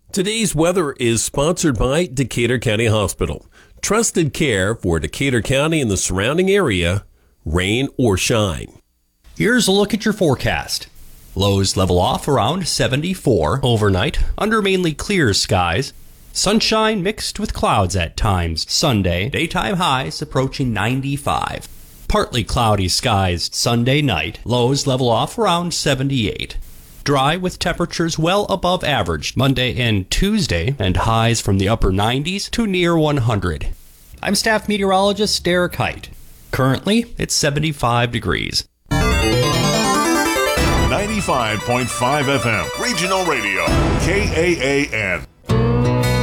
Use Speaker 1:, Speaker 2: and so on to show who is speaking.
Speaker 1: Today's weather is sponsored by Decatur County Hospital. Trusted care for Decatur County and the surrounding area, rain or shine.
Speaker 2: Here's a look at your forecast. Lows level off around 74 overnight, under mainly clear skies. Sunshine mixed with clouds at times. Sunday, daytime highs approaching 95. Partly cloudy skies Sunday night, lows level off around 78. Dry with temperatures well above average Monday and Tuesday, and highs from the upper 90s to near 100. I'm staff meteorologist Derek Height. Currently, it's 75 degrees.
Speaker 3: 95.5 FM, Regional Radio, KAAN.